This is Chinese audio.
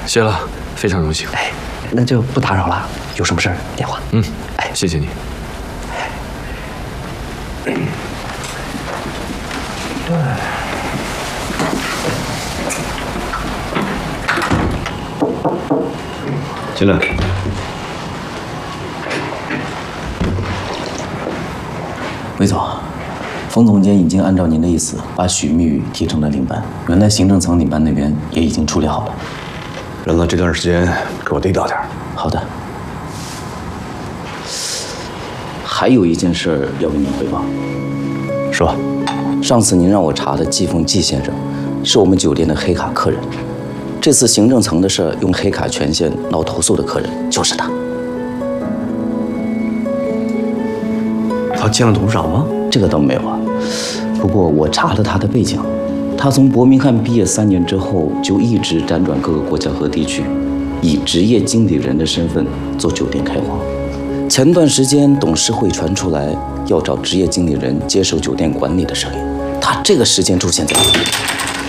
谢了，非常荣幸。 哎，那就不打扰了，有什么事儿电话。 嗯，哎，谢谢你。 进来。 魏总，冯总监已经按照您的意思，把许蜜雨提成了领班。原来行政层领班那边也已经处理好了。 让他这段时间给我低调点。 好的。还有一件事要跟您汇报。 说。 上次您让我查的季凤季先生，是我们酒店的黑卡客人。这次行政层的事，用黑卡权限闹投诉的客人就是他。 他见了董事长吗？ 这个倒没有啊。不过我查了他的背景，他从伯明翰毕业3年之后，就一直辗转各个国家和地区，以职业经理人的身份做酒店开荒。前段时间董事会传出来要找职业经理人接手酒店管理的声音，他这个时间出现在这里。